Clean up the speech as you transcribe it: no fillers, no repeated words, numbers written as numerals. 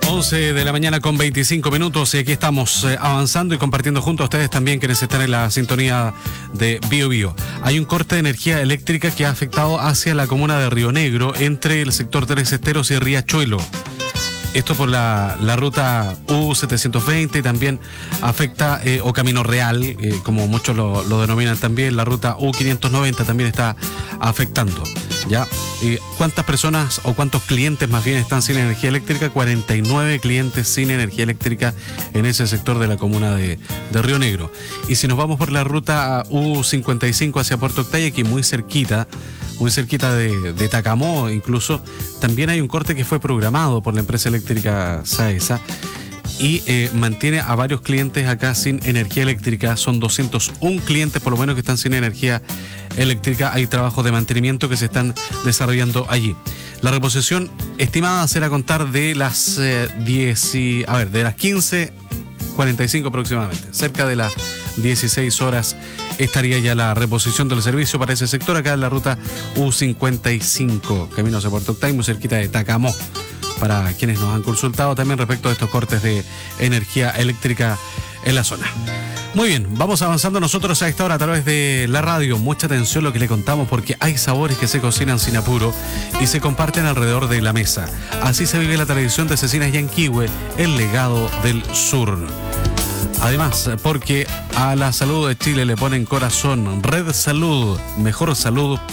11 de la mañana con 25 minutos y aquí estamos avanzando y compartiendo junto a ustedes también quienes están en la sintonía de Bio Bio. Hay un corte de energía eléctrica que ha afectado hacia la comuna de Río Negro entre el sector Tres Esteros y Riachuelo. Esto por la ruta U720 y también afecta, o Camino Real, como muchos lo denominan también, la ruta U590 también está afectando. ¿Ya? ¿Cuántas personas o cuántos clientes más bien están sin energía eléctrica? 49 clientes sin energía eléctrica en ese sector de la comuna de Río Negro. Y si nos vamos por la ruta U55 hacia Puerto Octay, aquí muy cerquita de Tacamó incluso, también hay un corte que fue programado por la empresa eléctrica SAESA y mantiene a varios clientes acá sin energía eléctrica. Son 201 clientes por lo menos que están sin energía eléctrica. Hay trabajos de mantenimiento que se están desarrollando allí. La reposición estimada será a contar de las de las 15:45 aproximadamente, cerca de las 16 horas estaría ya la reposición del servicio para ese sector acá en la ruta U55, camino hacia Puerto Octay, muy cerquita de Tacamó, para quienes nos han consultado también respecto a estos cortes de energía eléctrica en la zona. Muy bien, vamos avanzando nosotros a esta hora a través de la radio. Mucha atención lo que le contamos porque hay sabores que se cocinan sin apuro y se comparten alrededor de la mesa. Así se vive la tradición de Cecinas Yanquihue, el legado del sur. Además, porque a la salud de Chile le ponen corazón. Red Salud, mejor salud